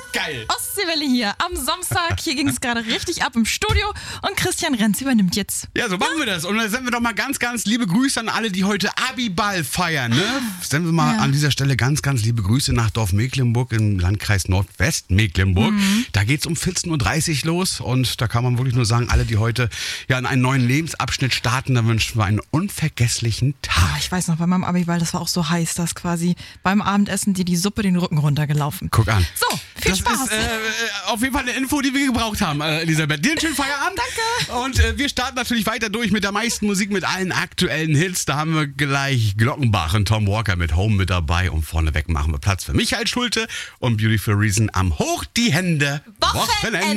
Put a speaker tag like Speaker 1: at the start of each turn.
Speaker 1: Geil.
Speaker 2: Ostseewelle hier am Samstag. Hier ging es gerade richtig ab im Studio und Christian Renz übernimmt jetzt.
Speaker 1: Ja, so machen wir das. Und dann senden wir doch mal ganz, ganz liebe Grüße an alle, die heute Abiball feiern. Ne? Senden wir mal an dieser Stelle ganz, ganz liebe Grüße nach Dorf Mecklenburg im Landkreis Nordwestmecklenburg. Da geht es um 14.30 Uhr los und da kann man wirklich nur sagen, alle, die heute in einen neuen Lebensabschnitt starten, da wünschen wir einen unvergesslichen Tag.
Speaker 2: Ich weiß noch, bei meinem Abiball, das war auch so heiß, dass quasi beim Abendessen dir die Suppe den Rücken runtergelaufen.
Speaker 1: Guck an.
Speaker 2: So, viel Spaß.
Speaker 1: Das ist auf jeden Fall eine Info, die wir gebraucht haben, Elisabeth. Dir einen schönen Feierabend.
Speaker 2: Danke.
Speaker 1: Und wir starten natürlich weiter durch mit der meisten Musik, mit allen aktuellen Hits. Da haben wir gleich Glockenbach und Tom Walker mit Home mit dabei. Und vorneweg machen wir Platz für Michael Schulte und Beautiful Reason am Hoch die Hände
Speaker 2: Wochenende.